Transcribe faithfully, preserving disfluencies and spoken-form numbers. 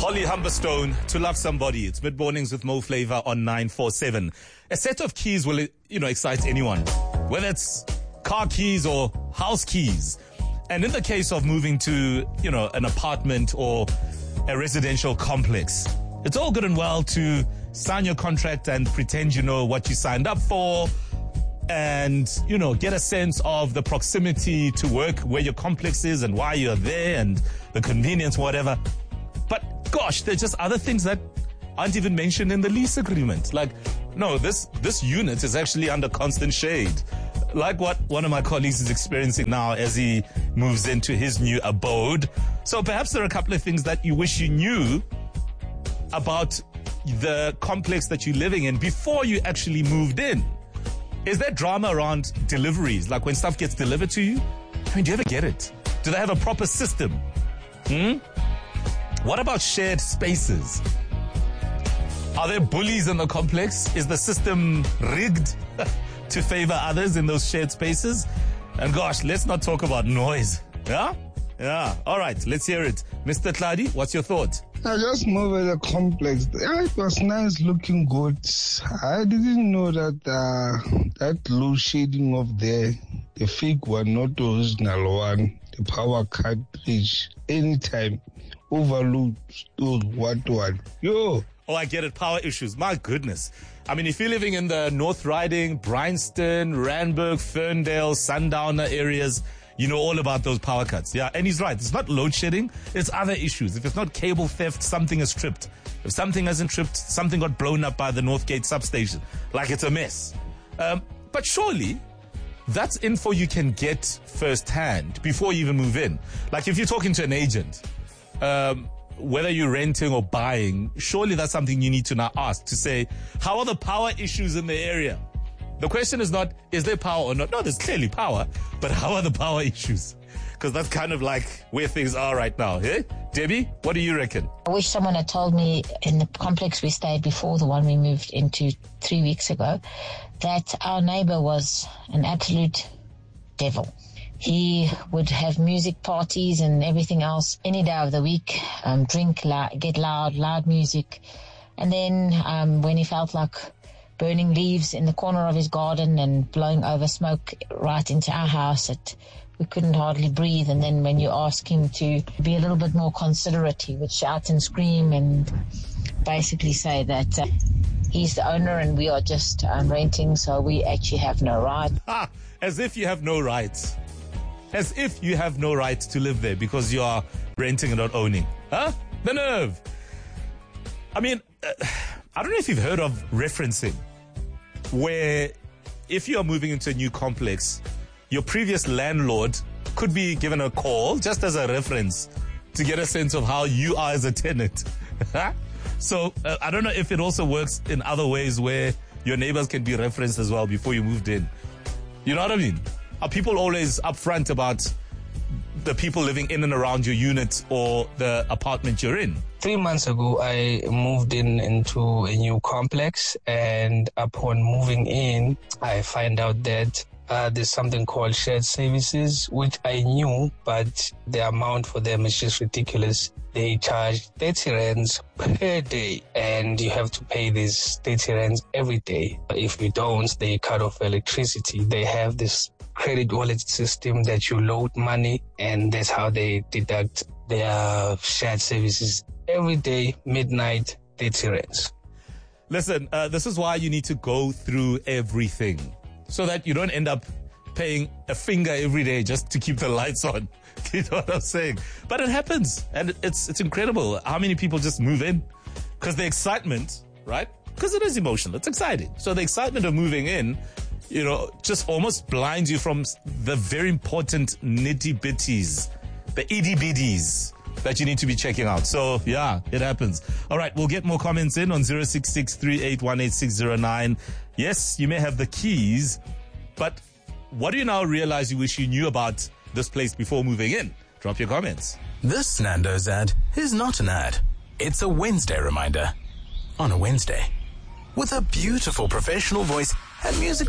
Holly Humberstone, To Love Somebody. It's Mid Mornings with Mo Flava on nine four seven. A set of keys will, you know, excite anyone, whether it's car keys or house keys. And in the case of moving to, you know, an apartment or a residential complex, it's all good and well to sign your contract and pretend you know what you signed up for and, you know, get a sense of the proximity to work, where your complex is and why you're there and the convenience, whatever. But gosh, there's just other things that aren't even mentioned in the lease agreement. Like, no, this, this unit is actually under constant shade. Like what one of my colleagues is experiencing now as he moves into his new abode. So perhaps there are a couple of things that you wish you knew about the complex that you're living in before you actually moved in. Is there drama around deliveries? Like when stuff gets delivered to you? I mean, do you ever get it? Do they have a proper system? Hmm? What about shared spaces? Are there bullies in the complex? Is the system rigged to favor others in those shared spaces? And gosh, let's not talk about noise. Yeah? Yeah. All right, let's hear it. Mister Tladi, what's your thought? I just moved at the complex. Yeah, it was nice, looking good. I didn't know that uh, that load shedding of there, the fake one, not the original one, the power cartridge, anytime overload those what what. Yo. Oh, I get it. Power issues. My goodness. I mean, if you're living in the North Riding, Bryanston, Randburg, Ferndale, Sundowner areas, you know all about those power cuts. Yeah, and he's right. It's not load shedding. It's other issues. If it's not cable theft, something is tripped. If something hasn't tripped, something got blown up by the Northgate substation. Like it's a mess. Um, but surely that's info you can get firsthand before you even move in. Like if you're talking to an agent, um, whether you're renting or buying, surely that's something you need to now ask to say, how are the power issues in the area? The question is not, is there power or not? No, there's clearly power, but how are the power issues? Because that's kind of like where things are right now. Eh? Debbie, what do you reckon? I wish someone had told me in the complex we stayed before, the one we moved into three weeks ago, that our neighbor was an absolute devil. He would have music parties and everything else any day of the week, um, drink, loud, get loud, loud music. And then um, when he felt like burning leaves in the corner of his garden and blowing over smoke right into our house, it, we couldn't hardly breathe. And then when you ask him to be a little bit more considerate, he would shout and scream and basically say that uh, he's the owner and we are just um, renting, so we actually have no right. Ah, as if you have no rights. As if you have no right to live there because you are renting and not owning. Huh? The nerve. I mean, uh, I don't know if you've heard of referencing, where if you are moving into a new complex, your previous landlord could be given a call just as a reference to get a sense of how you are as a tenant. So uh, I don't know if it also works in other ways where your neighbors can be referenced as well before you moved in. You know what I mean? Are people always upfront about the people living in and around your unit or the apartment you're in? Three months ago, I moved in into a new complex, and upon moving in, I find out that uh, there's something called shared services, which I knew, but the amount for them is just ridiculous. They charge thirty rands per day, and you have to pay these thirty rands every day. If you don't, they cut off electricity. They have this credit wallet system that you load money, and that's how they deduct their shared services every day, midnight, thirty rands. Listen, uh, this is why you need to go through everything so that you don't end up paying a finger every day just to keep the lights on. You know what I'm saying? But it happens, and it's it's incredible how many people just move in because the excitement, right? Because it is emotional. It's exciting. So the excitement of moving in, you know, just almost blinds you from the very important nitty-bitties, the itty-bitties that you need to be checking out. So, yeah, it happens. All right, we'll get more comments in on zero six six, three eight one, eight six zero nine. Yes, you may have the keys, but what do you now realize you wish you knew about this place before moving in? Drop your comments. This Nando's ad is not an ad. It's a Wednesday reminder on a Wednesday with a beautiful professional voice and music